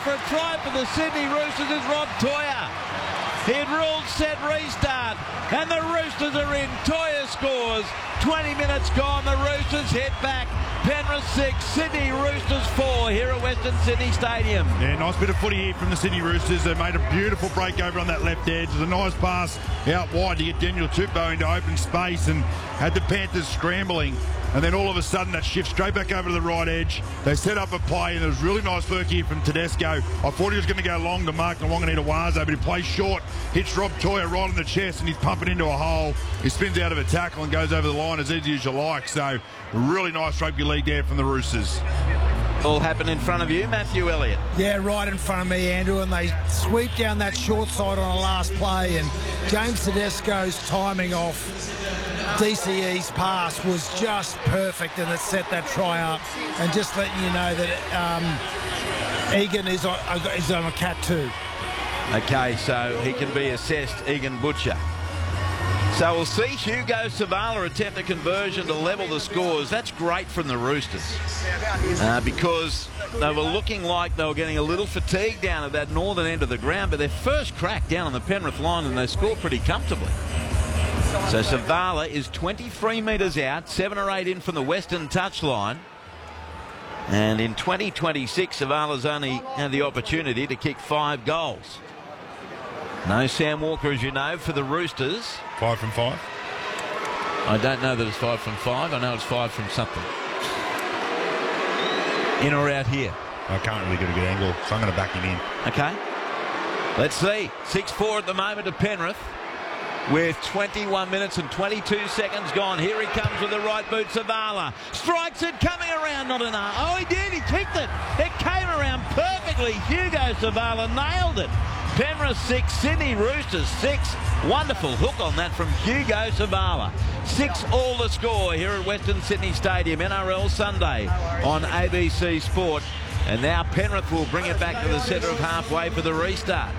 for a try for the Sydney Roosters is Rob Toia. He'd ruled set restart, and the Roosters are in. Toia scores. 20 minutes gone. The Roosters head back. Penrith 6, Sydney Roosters 4 here at Western Sydney Stadium. Yeah, nice bit of footy here from the Sydney Roosters. They made a beautiful break over on that left edge. It was a nice pass out wide to get Daniel Tupou into open space and had the Panthers scrambling. And then all of a sudden that shift straight back over to the right edge. They set up a play, and there was really nice work here from Tedesco. I thought he was going to go long to mark Wanganita-Wazo, but he plays short, hits Rob Toia right on the chest, and he's pumping into a hole. He spins out of a tackle and goes over the line as easy as you like. So really nice rugby league there from the Roosters. All happened in front of you, Matthew Elliott. Yeah, right in front of me, Andrew, and they sweep down that short side on a last play, and James Tedesco's timing off DCE's pass was just perfect, and it set that try up. And just letting you know that Egan is on a cat too. Okay, so he can be assessed, Egan Butcher. So we'll see Hugo Savala attempt a conversion to level the scores. That's great from the Roosters because they were looking like they were getting a little fatigued down at that northern end of the ground, but their first crack down on the Penrith line, and they scored pretty comfortably. So Savala is 23 metres out, 7 or 8 in from the western touchline. And in 2026, Savala's only had the opportunity to kick 5 goals. No Sam Walker, as you know, for the Roosters. 5 from 5? I don't know that it's 5 from 5. I know it's 5 from something. In or out here? I can't really get a good angle, so I'm going to back him in. Okay. Let's see. 6-4 at the moment to Penrith, with 21 minutes and 22 seconds gone. Here he comes with the right boot. Savala strikes it, coming around, not enough. Oh, he did. He kicked it. It came around perfectly. Hugo Savala nailed it. Penrith 6, Sydney Roosters 6. Wonderful hook on that from Hugo Savala. 6 all the score here at Western Sydney Stadium, NRL Sunday on ABC Sport. And now Penrith will bring it back to the centre of halfway for the restart.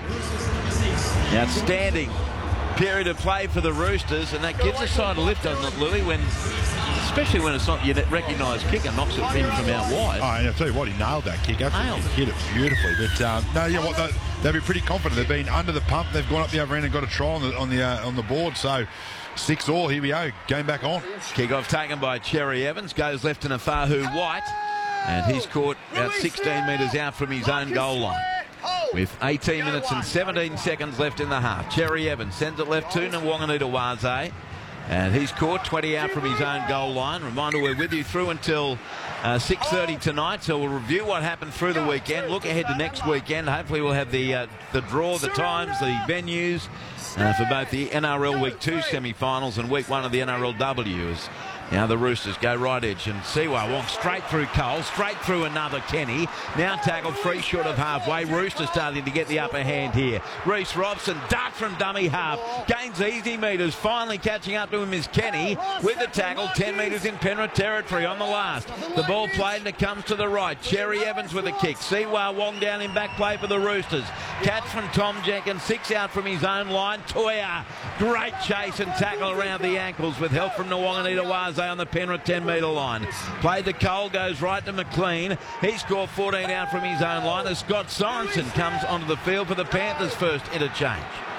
Outstanding period of play for the Roosters, and that gives the side a lift, doesn't it, Louis, especially when it's not your recognised kicker, knocks it in from out wide. Oh, and I'll tell you what, he nailed that kick. Absolutely hit it beautifully. But no, you know what, they'll be pretty confident. They've been under the pump. They've gone up the other end and got a try on the board. So 6 all. Here we go. Game back on. Kick-off taken by Cherry Evans. Goes left to Nafahu White, and he's caught about 16 metres out from his own goal line. With 18 minutes and 17 seconds left in the half. Cherry Evans sends it left to Wanganita-Wazo, and he's caught 20 out from his own goal line. Reminder, we're with you through until 6:30 tonight, so we'll review what happened through the weekend, look ahead to next weekend. Hopefully we'll have the draw, the times, the venues for both the NRL Week 2 semi-finals and Week 1 of the NRLW. Now the Roosters go right edge, and Siwa Wong straight through Cole, straight through another Kenny. Now tackled free short of halfway. Roosters starting to get the upper hand here. Reece Robson, dart from dummy half, gains easy metres. Finally catching up to him is Kenny with the tackle, 10 metres in Penrith territory on the last. The ball played and it comes to the right. Cherry Evans with a kick. Siwa Wong down in back play for the Roosters. Catch from Tom Jenkins, 6 out from his own line. Toia, great chase and tackle around the ankles with help from Wanganita-Wazo on the Penrith 10-metre line. Played to Cole, goes right to McLean. He scored 14 out from his own line as Scott Sorensen comes onto the field for the Panthers' first interchange.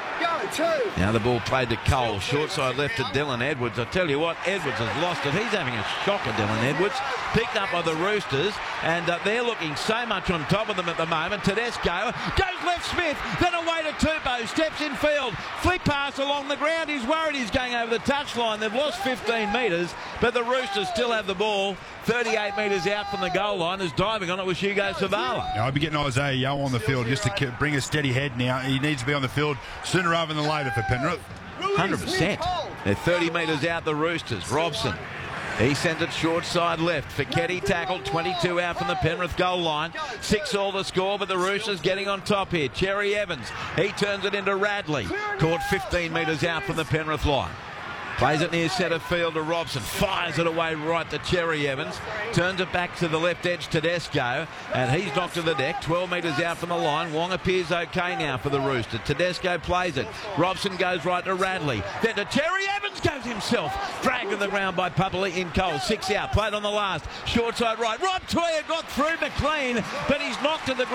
Now the ball played to Cole, short side left to Dylan Edwards. I tell you what, Edwards has lost it. He's having a shocker, Dylan Edwards. Picked up by the Roosters, and they're looking so much on top of them at the moment. Tedesco goes left Smith, then away to Tupou, steps in field, flick pass along the ground. He's worried he's going over the touchline. They've lost 15 metres, but the Roosters still have the ball 38 metres out from the goal line. As diving on it was Hugo Savala. I'll be getting Isaiah Yeo on the field just to bring a steady head now. He needs to be on the field sooner rather than later for Penrith. 100%. They're 30 metres out, the Roosters. Robson, he sent it short side left. Fiketti tackled, 22 out from the Penrith goal line. 6 all the score, but the Roosters getting on top here. Cherry Evans, he turns it into Radley. Caught 15 metres out from the Penrith line. Plays it near centre field to Robson. Fires it away right to Cherry Evans. Turns it back to the left edge to Tedesco. And he's knocked to the deck. 12 metres out from the line. Wong appears okay now for the Roosters. Tedesco plays it. Robson goes right to Radley. Then to Cherry Evans goes himself. Dragged to the ground by Papali in Cole. 6 out. Played on the last. Short side right. Rob Toia got through McLean, but he's knocked to the ground.